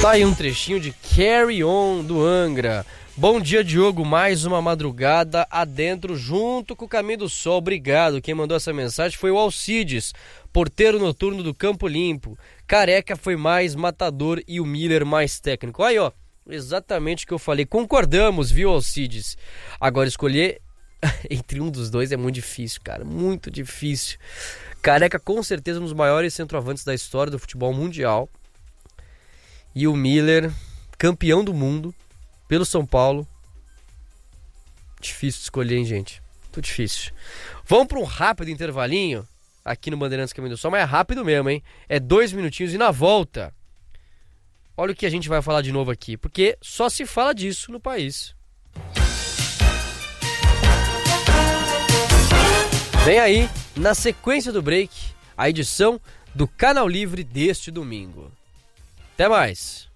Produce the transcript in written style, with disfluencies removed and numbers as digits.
Tá aí um trechinho de Carry On do Angra. Bom dia, Diogo, mais uma madrugada adentro junto com o Caminho do Sol. Obrigado, quem mandou essa mensagem foi o Alcides, porteiro noturno do Campo Limpo. Careca foi mais matador e o Miller mais técnico. Aí, ó, exatamente o que eu falei. Concordamos, viu, Alcides? Agora escolher entre um dos dois é muito difícil, cara, muito difícil. Careca com certeza um dos maiores centroavantes da história do futebol mundial. E o Miller, campeão do mundo pelo São Paulo. Difícil de escolher, hein, gente? Muito difícil. Vamos para um rápido intervalinho aqui no Bandeirantes Caminho do Sol, mas é rápido mesmo, hein? É 2 minutinhos e na volta, olha o que a gente vai falar de novo aqui, porque só se fala disso no país. Vem aí, na sequência do break, a edição do Canal Livre deste domingo. Até mais!